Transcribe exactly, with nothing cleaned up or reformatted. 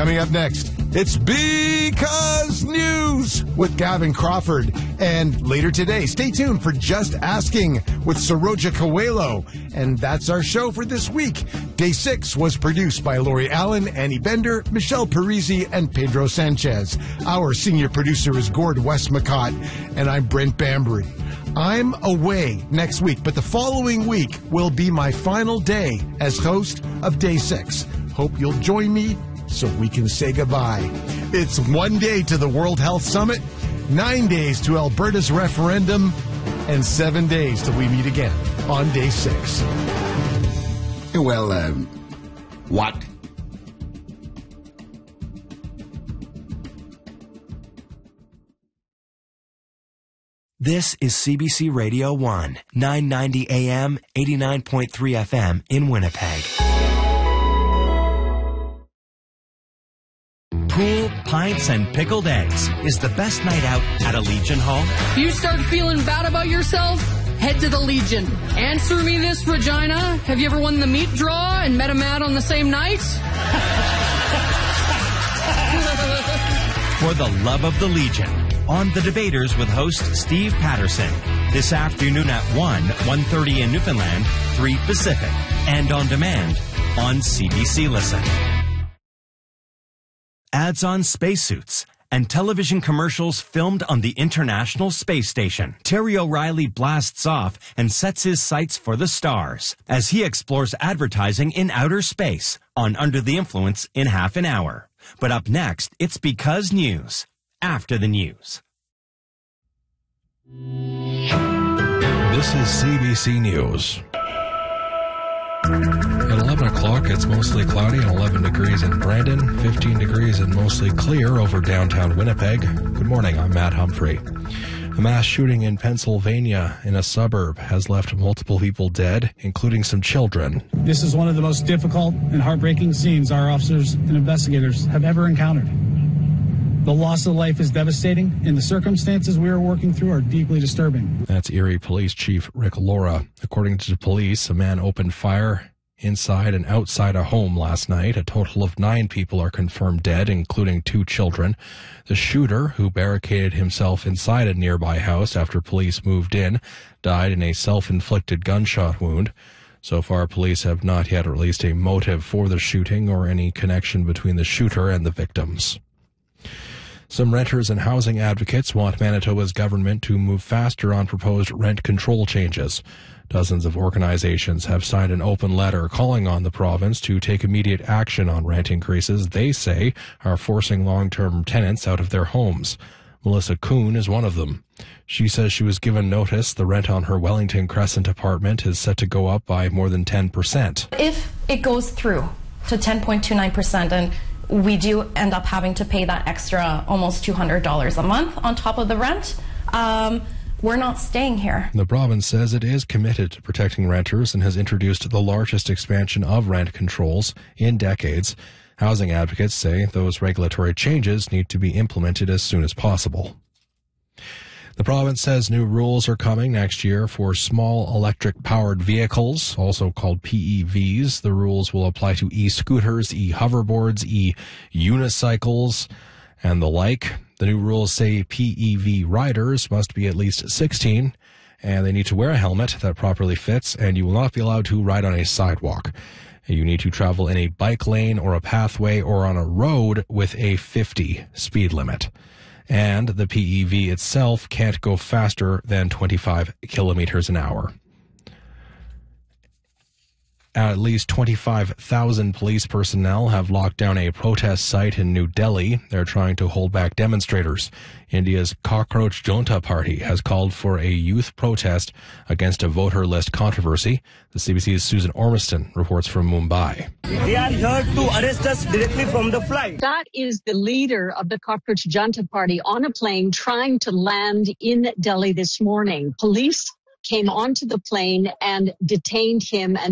Coming up next, it's Because News with Gavin Crawford. And later today, stay tuned for Just Asking with Saroja Coelho. And that's our show for this week. Day six was produced by Lori Allen, Annie Bender, Michelle Parisi, and Pedro Sanchez. Our senior producer is Gord Westmacott, and I'm Brent Bambury. I'm away next week, but the following week will be my final day as host of Day six. Hope you'll join me so we can say goodbye. It's one day to the World Health Summit, nine days to Alberta's referendum, and seven days till we meet again on Day six. Well, um, what? This is C B C Radio one, nine ninety A M, eighty-nine point three F M in Winnipeg. Pool, pints, and pickled eggs is the best night out at a Legion Hall. You start feeling bad about yourself? Head to the Legion. Answer me this, Regina. Have you ever won the meat draw and met a man on the same night? For the love of the Legion. On The Debaters with host Steve Patterson. This afternoon at one, one thirty in Newfoundland, three Pacific. And on demand on C B C Listen. Ads on spacesuits and television commercials filmed on the International Space Station. Terry O'Reilly blasts off and sets his sights for the stars as he explores advertising in outer space on Under the Influence in half an hour. But up next, it's Because News. After the news. This is C B C News. At eleven o'clock, it's mostly cloudy and eleven degrees in Brandon, fifteen degrees and mostly clear over downtown Winnipeg. Good morning, I'm Matt Humphrey. A mass shooting in Pennsylvania in a suburb has left multiple people dead, including some children. This is one of the most difficult and heartbreaking scenes our officers and investigators have ever encountered. The loss of life is devastating, and the circumstances we are working through are deeply disturbing. That's Erie Police Chief Rick Laura. According to the police, a man opened fire inside and outside a home last night. A total of nine people are confirmed dead, including two children. The shooter, who barricaded himself inside a nearby house after police moved in, died in a self-inflicted gunshot wound. So far, police have not yet released a motive for the shooting or any connection between the shooter and the victims. Some renters and housing advocates want Manitoba's government to move faster on proposed rent control changes. Dozens of organizations have signed an open letter calling on the province to take immediate action on rent increases they say are forcing long-term tenants out of their homes. Melissa Kuhn is one of them. She says she was given notice the rent on her Wellington Crescent apartment is set to go up by more than ten percent. If it goes through to ten point two nine percent and we do end up having to pay that extra almost two hundred dollars a month on top of the rent, um, we're not staying here. The province says it is committed to protecting renters and has introduced the largest expansion of rent controls in decades. Housing advocates say those regulatory changes need to be implemented as soon as possible. The province says new rules are coming next year for small electric-powered vehicles, also called P E Vs. The rules will apply to e-scooters, e-hoverboards, e-unicycles, and the like. The new rules say P E V riders must be at least sixteen, and they need to wear a helmet that properly fits, and you will not be allowed to ride on a sidewalk. You need to travel in a bike lane or a pathway or on a road with a fifty speed limit. And the P E V itself can't go faster than twenty-five kilometers an hour. At least twenty-five thousand police personnel have locked down a protest site in New Delhi. They're trying to hold back demonstrators. India's Cockroach Junta Party has called for a youth protest against a voter list controversy. The C B C's Susan Ormiston reports from Mumbai. They are here to arrest us directly from the flight. That is the leader of the Cockroach Junta Party on a plane trying to land in Delhi this morning. Police came onto the plane and detained him and